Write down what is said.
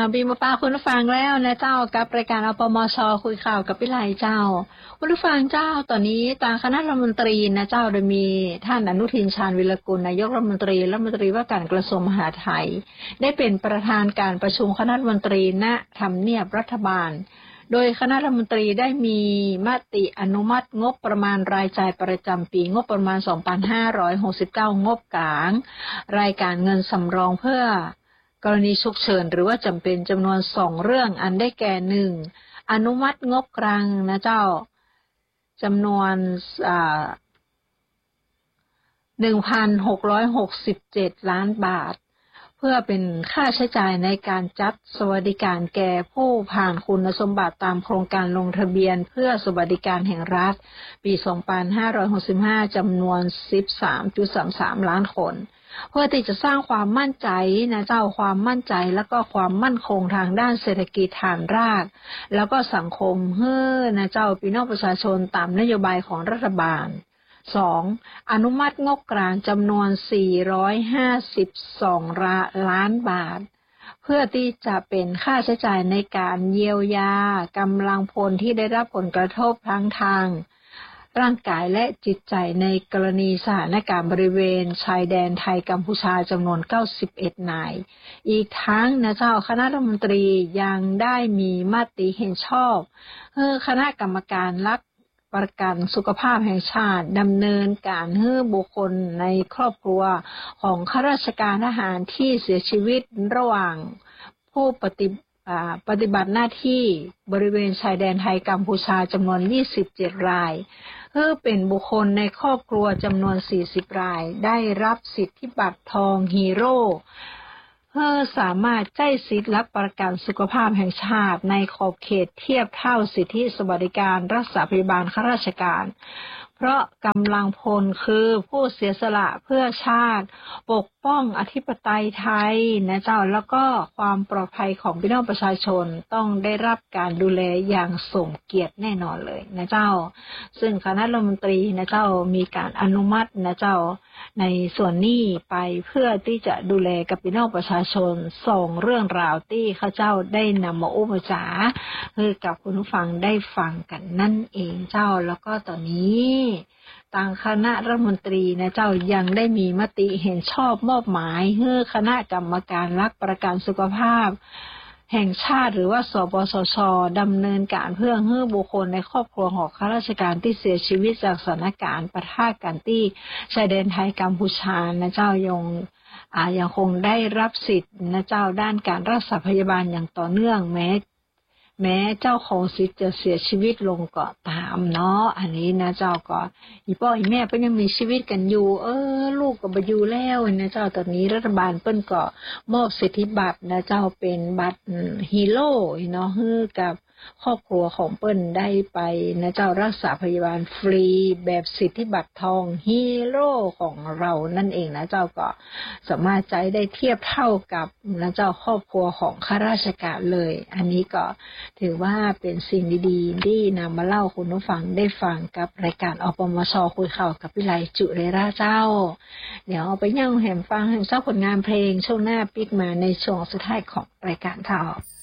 บีมาปาคุณผู้ฟังแล้วนะเจ้ากับรายการอปมชคุยข่าวกับพี่ไลเจ้าคุณผู้ฟังเจ้าตอนนี้ทางคณะรัฐมนตรีนะเจ้าโดยมีท่านอนุทินชาญวิรกูลนายกรัฐมนตรีว่าการกระทรวงมหาดไทยได้เป็นประธานการประชุมคณะรัฐมนตรีณทำเนียบรัฐบาลโดยคณะรัฐมนตรีได้มีมติอนุมัติงบประมาณรายจ่ายประจำปีงบประมาณ 2569 งบกลางรายการเงินสำรองเพื่อกรณีฉุกเฉินหรือว่าจำเป็นจำนวน2เรื่องอันได้แก่1อนุมัติงบกลางนะเจ้าจำนวน1,667 ล้านบาทเพื่อเป็นค่าใช้จ่ายในการจัดสวัสดิการแก่ผู้ผ่านคุณสมบัติตามโครงการลงทะเบียนเพื่อสวัสดิการแห่งรัฐปี 2565 จำนวน 13.33 ล้านคนเพื่อที่จะสร้างความมั่นใจนะเจ้าความมั่นใจแล้วก็ความมั่นคงทางด้านเศรษฐกิจฐานรากแล้วก็สังคมนะเจ้าพี่น้องประชาชนตามนโยบายของรัฐบาล2อนุมัติงบกลางจำนวน452ล้านบาทเพื่อที่จะเป็นค่าใช้จ่ายในการเยียวยากำลังพลที่ได้รับผลกระทบทั้งทางร่างกายและจิตใจในกรณีสถานการณ์บริเวณชายแดนไทยกัมพูชาจำนวน91นายอีกทั้งนะเจ้าคณะรัฐมนตรียังได้มีมติเห็นชอบคณะกรรมการรักประกันสุขภาพแห่งชาติดำเนินการให้บุคคลในครอบครัวของข้าราชการทหารที่เสียชีวิตระหว่างผู้ปฏิบัติหน้าที่บริเวณชายแดนไทยกัมพูชาจำนวน27รายเป็นบุคคลในครอบครัวจำนวน40รายได้รับสิทธิบัตรทองฮีโร่สามารถใช้สิทธิรับประกันสุขภาพแห่งชาติในขอบเขตเทียบเท่าสิทธิสวัสดิการรักษาพยาบาลข้าราชการเพราะกำลังพลคือผู้เสียสละเพื่อชาติปกป้องอธิปไตยไทยนะเจ้าแล้วก็ความปลอดภัยของพี่น้องประชาชนต้องได้รับการดูแลอย่างสมเกียรติแน่นอนเลยนะเจ้าซึ่งคณะรัฐมนตรีนะเจ้ามีการอนุมัตินะเจ้าในส่วนนี้ไปเพื่อที่จะดูแลกับพี่น้องประชาชนส่งเรื่องราวที่เขาเจ้าได้นำมาอุปจาคือกับคุณผู้ฟังได้ฟังกันนั่นเองเจ้าแล้วก็ตอนนี้ทางคณะรัฐมนตรีนะเจ้ายังได้มีมติเห็นชอบมอบหมายให้คณะกรรมการรักประกันสุขภาพแห่งชาติหรือว่าสปสช.ดำเนินการเพื่อให้บุคคลในครอบครัวของข้าราชการที่เสียชีวิตจากสถานการณ์ปะทะกันที่ชายแดนไทยกัมพูชานะเจ้ายังคงได้รับสิทธิ์นะเจ้าด้านการรักษาพยาบาลอย่างต่อเนื่องแม้เจ้าของสิทธิ์จะเสียชีวิตลงก็ตามเนาะอันนี้นะเจ้าก็อีพ่ออีแม่เพิ่นยังมีชีวิตกันอยู่ลูกก็บ่อยู่แล้วนะเจ้าตอนนี้รัฐบาลเพิ่นก็มอบสิทธิบัตรนะเจ้าเป็นบัตรฮีโร่เนาะให้กับครอบครัวของเปิ้นได้ไปนะเจ้ารักษาพยาบาลฟรีแบบสิทธิบัตรทองฮีโร่ของเรานั่นเองนะเจ้าก็สามารถใจได้เทียบเท่ากับนะเจ้าครอบครัวของข้าราชการเลยอันนี้ก็ถือว่าเป็นสิ่งดีๆที่นำมาเล่าคุณผู้ฟังได้ฟังกับรายการอปมชคุยข่าวกับพี่ไลจุเรราเจ้าเดี๋ยวเอาไปย่างแหมฟังแหมเจ้าผลงานเพลงช่วงหน้าปิกมาในช่วงสุดท้ายของรายการข่าว